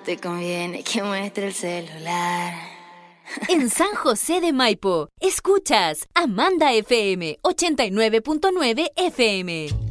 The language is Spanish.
no te conviene que muestre el celular. En San José de Maipo, escuchas Amanda FM 89.9 FM.